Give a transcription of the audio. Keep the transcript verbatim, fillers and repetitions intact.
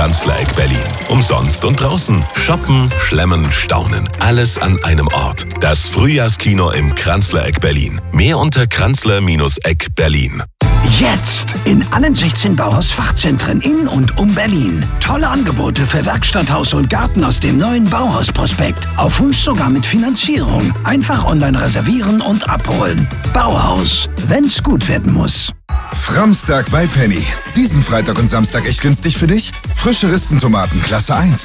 Kranzlereck Berlin. Umsonst und draußen. Shoppen, schlemmen, staunen. Alles an einem Ort. Das Frühjahrskino im Kranzlereck Berlin. Mehr unter kranzler Eck Berlin. Jetzt in allen sechzehn Bauhaus-Fachzentren in und um Berlin. Tolle Angebote für Werkstatt, Haus und Garten aus dem neuen Bauhaus-Prospekt. Auf Wunsch sogar mit Finanzierung. Einfach online reservieren und abholen. Bauhaus, wenn's gut werden muss. Framstag bei Penny. Diesen Freitag und Samstag echt günstig für dich? Frische Rispentomaten Klasse eins.